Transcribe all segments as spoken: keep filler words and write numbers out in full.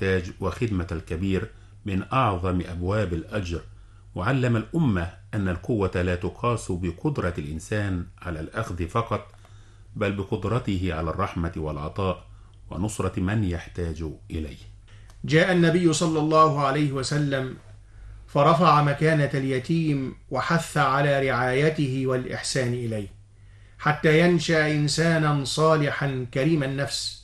المحتاج وخدمة الكبير من أعظم أبواب الأجر، وعلم الأمة أن القوة لا تقاس بقدرة الإنسان على الأخذ فقط، بل بقدرته على الرحمة والعطاء ونصرة من يحتاج إليه. جاء النبي صلى الله عليه وسلم فرفع مكانة اليتيم وحث على رعايته والإحسان إليه حتى ينشأ إنسانا صالحا كريم النفس،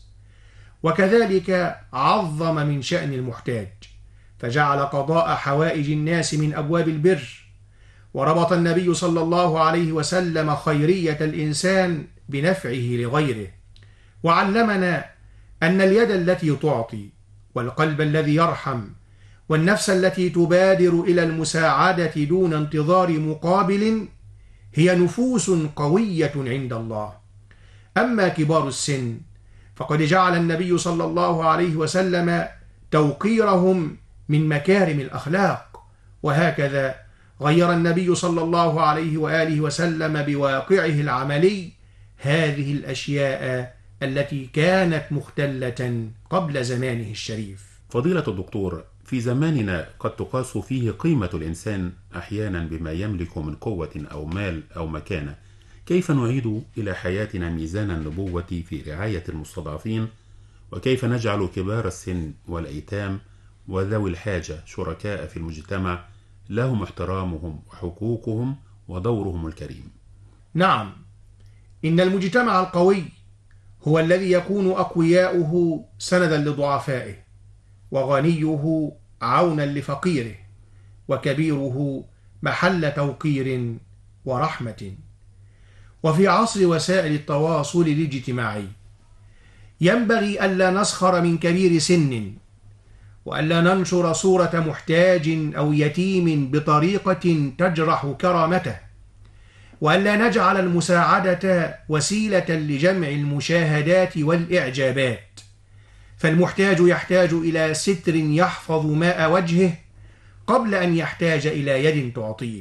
وكذلك عظم من شأن المحتاج فجعل قضاء حوائج الناس من أبواب البر، وربط النبي صلى الله عليه وسلم خيرية الإنسان بنفعه لغيره، وعلمنا أن اليد التي تعطي والقلب الذي يرحم والنفس التي تبادر إلى المساعدة دون انتظار مقابل هي نفوس قوية عند الله. أما كبار السن فقد جعل النبي صلى الله عليه وسلم توقيرهم من مكارم الأخلاق، وهكذا غير النبي صلى الله عليه وآله وسلم بواقعه العملي هذه الأشياء التي كانت مختلة قبل زمانه الشريف. فضيلة الدكتور، في زماننا قد تقاس فيه قيمة الإنسان أحيانا بما يملك من قوة أو مال أو مكانة، كيف نعيد إلى حياتنا ميزان النبوة في رعاية المستضعفين؟ وكيف نجعل كبار السن والأيتام وذوي الحاجة شركاء في المجتمع لهم احترامهم وحقوقهم ودورهم الكريم؟ نعم، إن المجتمع القوي هو الذي يكون أقوياؤه سندا لضعفائه، وغنيه عونا لفقيره، وكبيره محل توقير ورحمة. وفي عصر وسائل التواصل الاجتماعي ينبغي ألا نسخر من كبير سن، وألا ننشر صورة محتاج أو يتيم بطريقة تجرح كرامته، وألا نجعل المساعدة وسيلة لجمع المشاهدات والإعجابات، فالمحتاج يحتاج إلى ستر يحفظ ماء وجهه قبل أن يحتاج إلى يد تعطيه.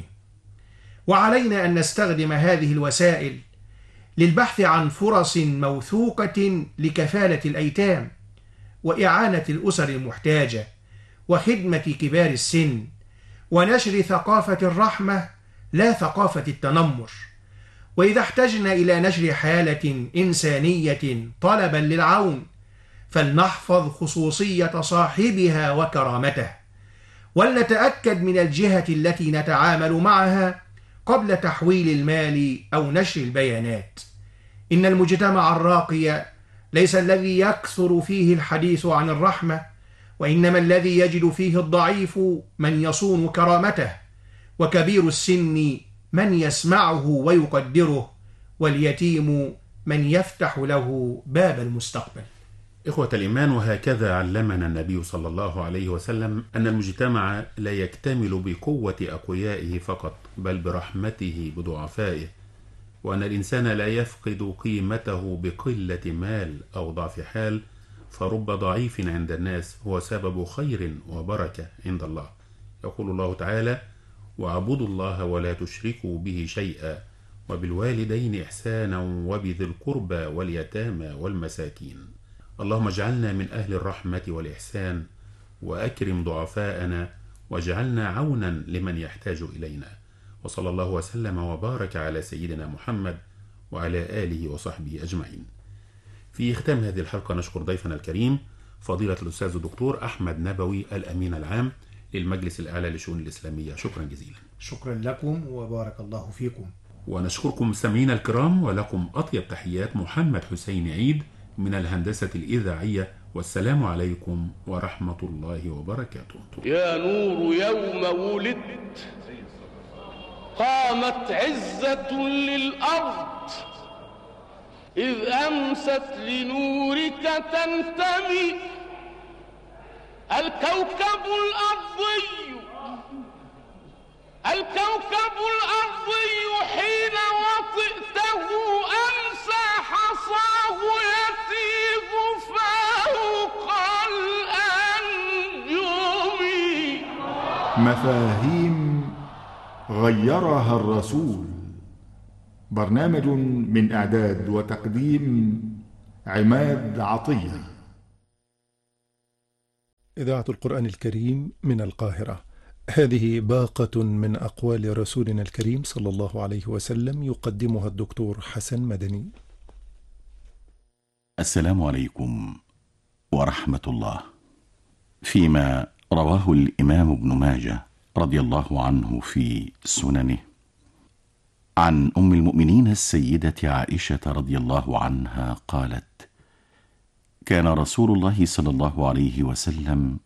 وعلينا أن نستخدم هذه الوسائل للبحث عن فرص موثوقة لكفالة الأيتام وإعانة الأسر المحتاجة وخدمة كبار السن ونشر ثقافة الرحمة لا ثقافة التنمر. وإذا احتجنا إلى نشر حالة إنسانية طلبا للعون فلنحفظ خصوصية صاحبها وكرامته، ولنتأكد من الجهة التي نتعامل معها قبل تحويل المال أو نشر البيانات. إن المجتمع الراقي ليس الذي يكثر فيه الحديث عن الرحمة، وإنما الذي يجد فيه الضعيف من يصون كرامته، وكبير السن من يسمعه ويقدره، واليتيم من يفتح له باب المستقبل. إخوة الإيمان، وهكذا علمنا النبي صلى الله عليه وسلم أن المجتمع لا يكتمل بقوة أقويائه فقط، بل برحمته بضعفائه، وأن الإنسان لا يفقد قيمته بقلة مال أو ضعف حال، فرب ضعيف عند الناس هو سبب خير وبركة عند الله. يقول الله تعالى: واعبدوا الله ولا تشركوا به شيئا وبالوالدين إحسانا وبذي القربى واليتامى والمساكين. اللهم اجعلنا من أهل الرحمة والإحسان، وأكرم ضعفاءنا، واجعلنا عونا لمن يحتاج إلينا. وصلى الله وسلم وبارك على سيدنا محمد وعلى آله وصحبه أجمعين. في ختام هذه الحلقة نشكر ضيفنا الكريم فضيلة الأستاذ الدكتور أحمد نبوي الأمين العام للمجلس الأعلى للشؤون الإسلامية. شكرا جزيلا. شكرا لكم وبارك الله فيكم. ونشكركم مستمعينا الكرام، ولكم أطيب تحيات محمد حسين عيد من الهندسة الإذاعية، والسلام عليكم ورحمة الله وبركاته. يا نور يوم ولدت قامت عزة للأرض، إذ أمست لنورك تنتمي الكوكب الأرضي الكوكب الأرضي حين وطئته أمسى حصاه يطيف فوق الأنجم. مفاهيم غيرها الرسول. برنامج من إعداد وتقديم عماد عطية. إذاعة القرآن الكريم من القاهرة. هذه باقة من أقوال رسولنا الكريم صلى الله عليه وسلم، يقدمها الدكتور حسن مدني. السلام عليكم ورحمة الله. فيما رواه الإمام ابن ماجه رضي الله عنه في سننه عن أم المؤمنين السيدة عائشة رضي الله عنها قالت: كان رسول الله صلى الله عليه وسلم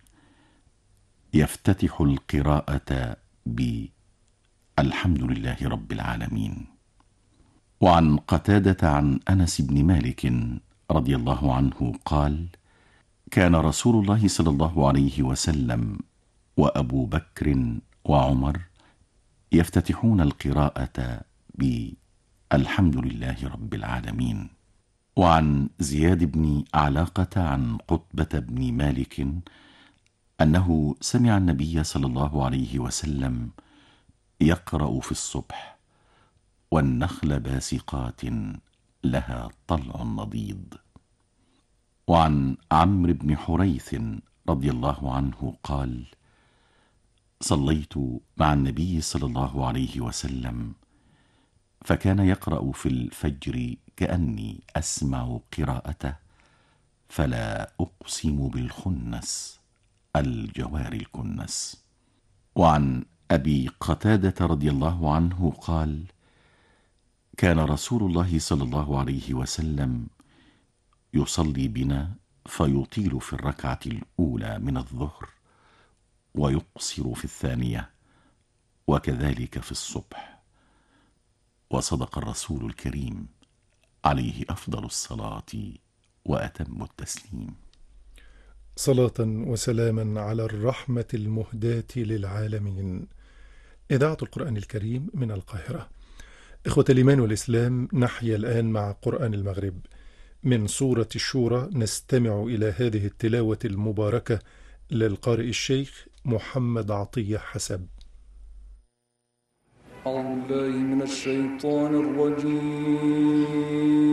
يفتتح القراءة بالحمد لله رب العالمين. وعن قتادة عن أنس بن مالك رضي الله عنه قال: كان رسول الله صلى الله عليه وسلم وأبو بكر وعمر يفتتحون القراءة بالحمد لله رب العالمين. وعن زياد بن علاقة عن قطبة بن مالك أنه سمع النبي صلى الله عليه وسلم يقرأ في الصبح: والنخل باسقات لها طلع نضيد. وعن عمرو بن حريث رضي الله عنه قال: صليت مع النبي صلى الله عليه وسلم فكان يقرأ في الفجر كأني أسمع قراءته: فلا أقسم بالخنس الجوار الكنس. وعن أبي قتادة رضي الله عنه قال: كان رسول الله صلى الله عليه وسلم يصلي بنا فيطيل في الركعة الأولى من الظهر ويقصر في الثانية، وكذلك في الصبح. وصدق الرسول الكريم عليه أفضل الصلاة وأتم التسليم. صلاة وسلاما على الرحمة المهداة للعالمين. إذاعة القرآن الكريم من القاهرة. إخوة الإيمان والإسلام، نحيا الآن مع قرآن المغرب من سورة الشورى. نستمع إلى هذه التلاوة المباركة للقارئ الشيخ محمد عطية حسب. أعوذ بالله من الشيطان الرجيم.